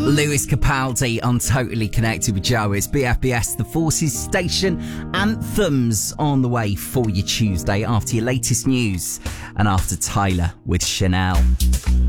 Lewis Capaldi on Totally Connected with Joe. It's BFBS, the Forces Station. Anthems on the way for your Tuesday after your latest news and after Tyler with Chanel.